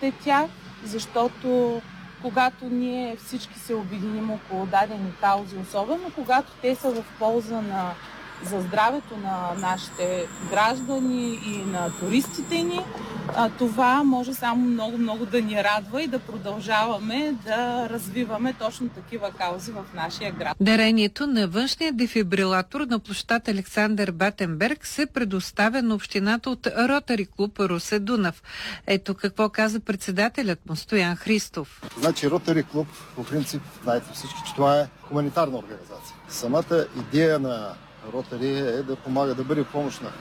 подкрепяте тях, защото когато ние всички се обединим около дадени каузи, особено когато те са в полза за здравето на нашите граждани и на туристите ни, това може само много да ни радва и да продължаваме да развиваме точно такива каузи в нашия град. Дарението на външния дефибрилатор на площад Александър Батенберг се предоставя на общината от Ротари клуб Русе Дунав. Ето какво каза председателят му Стоян Христов. Значи Ротари клуб, по принцип, знаете всички, че това е хуманитарна организация. Самата идея на Ротари е да помага, да бъде помощ на